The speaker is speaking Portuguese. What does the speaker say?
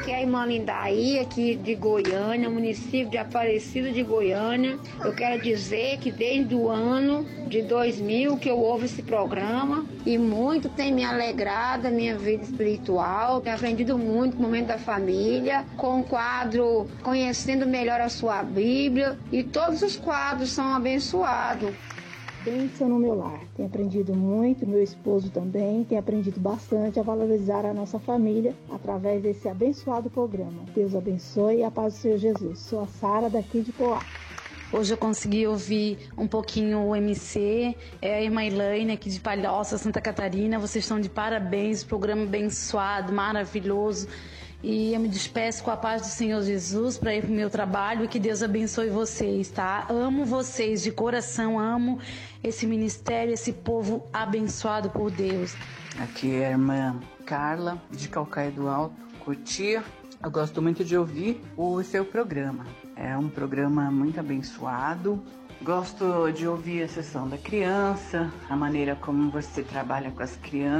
Aqui é a irmã Lindaí, aqui de Goiânia, município de Aparecida de Goiânia. Eu quero dizer que desde o ano de 2000 que eu ouvo esse programa e muito tem me alegrado a minha vida espiritual. Tenho aprendido muito com o momento da família, com o quadro Conhecendo Melhor a Sua Bíblia, e todos os quadros são abençoados. Bênção no meu lar. Tenho aprendido muito, meu esposo também tem aprendido bastante a valorizar a nossa família através desse abençoado programa. Deus abençoe e a paz do Senhor Jesus. Sou a Sara daqui de Poá. Hoje eu consegui ouvir um pouquinho o MC, a irmã Elaine aqui de Palhoça, Santa Catarina. Vocês estão de parabéns, programa abençoado, maravilhoso. E eu me despeço com a paz do Senhor Jesus para ir para o meu trabalho e que Deus abençoe vocês, tá? Amo vocês de coração, amo esse ministério, esse povo abençoado por Deus. Aqui é a irmã Carla, de Calcaia do Alto, Cotia. Eu gosto muito de ouvir o seu programa. É um programa muito abençoado. Gosto de ouvir a sessão da criança, a maneira como você trabalha com as crianças.